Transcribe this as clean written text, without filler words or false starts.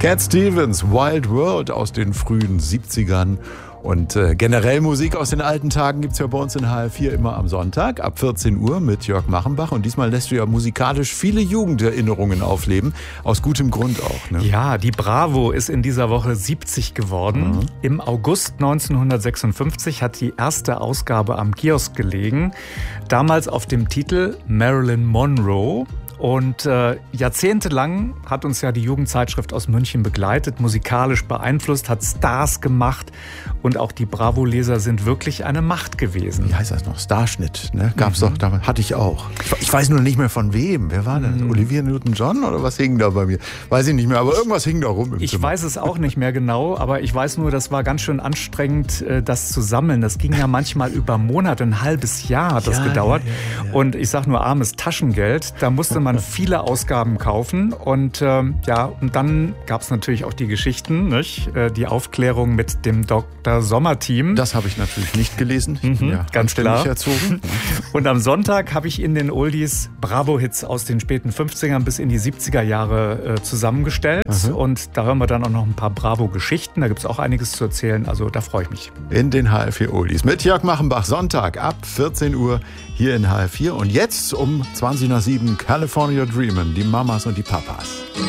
Cat Stevens, Wild World aus den frühen 70ern. Und generell Musik aus den alten Tagen gibt's ja bei uns in HR4 immer am Sonntag ab 14 Uhr mit Jörg Machenbach. Und diesmal lässt du ja musikalisch viele Jugenderinnerungen aufleben. Aus gutem Grund auch. Ne? Ja, die Bravo ist in dieser Woche 70 geworden. Mhm. Im August 1956 hat die erste Ausgabe am Kiosk gelegen. Damals auf dem Titel Marilyn Monroe. Und jahrzehntelang hat uns ja die Jugendzeitschrift aus München begleitet, musikalisch beeinflusst, hat Stars gemacht und auch die Bravo-Leser sind wirklich eine Macht gewesen. Wie heißt das noch? Starschnitt, ne? Gab's doch, damals hatte ich auch. Ich weiß nur nicht mehr von wem. Wer war das? Olivia Newton-John oder was hing da bei mir? Weiß ich nicht mehr, aber irgendwas hing da rum im Zimmer. Ich weiß es auch nicht mehr genau, aber ich weiß nur, das war ganz schön anstrengend, das zu sammeln. Das ging ja manchmal über Monate, ein halbes Jahr hat das gedauert. Ja. Und ich sag nur armes Taschengeld, da musste man viele Ausgaben kaufen und und dann gab es natürlich auch die Geschichten, nicht? Die Aufklärung mit dem Dr. Sommer-Team. Das habe ich natürlich nicht gelesen. Ganz klar. Erzogen. Und am Sonntag habe ich in den Oldies Bravo-Hits aus den späten 50ern bis in die 70er Jahre zusammengestellt. Und da hören wir dann auch noch ein paar Bravo-Geschichten. Da gibt es auch einiges zu erzählen. Also da freue ich mich. In den HR4 Oldies mit Jörg Machenbach. Sonntag ab 14 Uhr hier in HR4. Und jetzt um 20 nach 7 California Dreamin', die Mamas und die Papas.